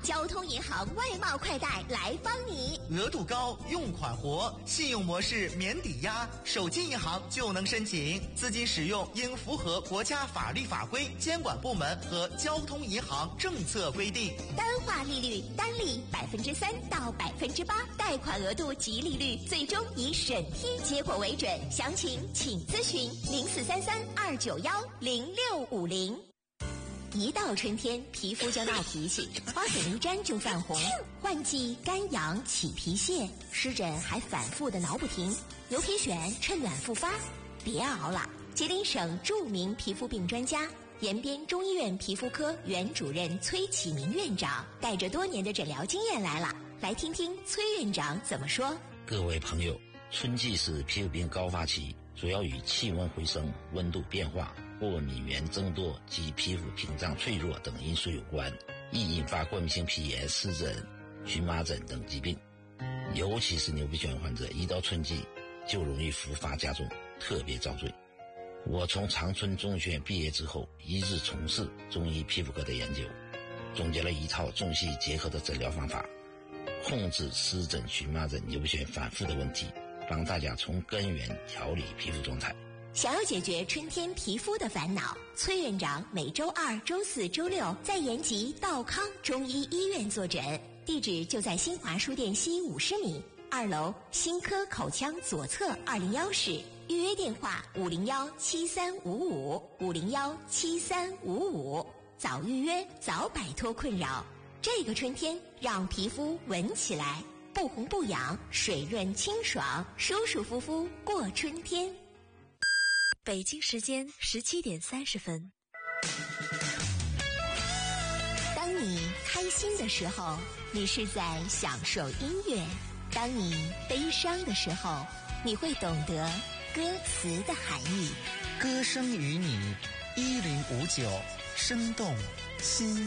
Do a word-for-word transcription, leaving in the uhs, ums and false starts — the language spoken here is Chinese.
交通银行外贸快贷来帮你， 额度高，用款活，信用模式免抵押，手机银行就能申请。资金使用应符合国家法律法规、监管部门和交通银行政策规定。 单化利率单利百分之三到百分之八，贷款额度及利率最终以审批结果为准。详情请咨询零四三三二九幺零六五零。一到春天，皮肤就闹脾气，花粉一沾就泛红，换季干痒起皮屑，湿疹还反复的挠不停。牛皮癣趁暖复发，别熬了！吉林省著名皮肤病专家、延边中医院皮肤科原主任崔启明院长带着多年的诊疗经验来了，来听听崔院长怎么说。 各位朋友，春季是皮肤病高发期，主要与气温回升、温度变化、过敏源增多及皮肤屏障脆弱等因素有关，易引发过敏性皮炎、湿疹、荨麻疹等疾病。尤其是牛皮癣患者，一到春季就容易复发加重，特别遭罪。我从长春中学院毕业之后，一直从事中医皮肤科的研究，总结了一套中西医结合的诊疗方法，控制湿疹、荨麻疹、牛皮癣反复的问题，帮大家从根源调理皮肤状态。 想要解决春天皮肤的烦恼，崔院长每周二、周四、周六在延吉道康中医医院坐诊，地址就在新华书店西五十米二楼新科口腔左侧二零幺室，预约电话五零幺七三五五五零幺七三五五，早预约早摆脱困扰。这个春天让皮肤闻起来不红不痒，水润清爽，舒舒服服过春天。 北京时间十七点三十分。 当你开心的时候，你是在享受音乐；当你悲伤的时候，你会懂得歌词的含义。 歌声与你，一零五九，生动心